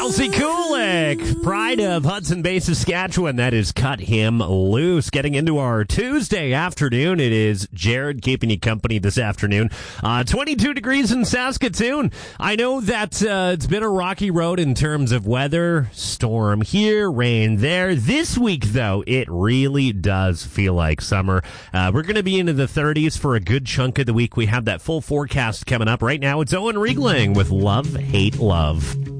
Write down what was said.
Kelsey Kulik, pride of Hudson Bay, Saskatchewan. That is Cut Him Loose. Getting into our Tuesday afternoon. It is Jared keeping you company this afternoon. 22 degrees in Saskatoon. I know that it's been a rocky road in terms of weather. Storm here, rain there. This week, though, it really does feel like summer. We're going to be into the 30s for a good chunk of the week. We have that full forecast coming up. Right now, it's Owen Riegling with Love, Hate, Love.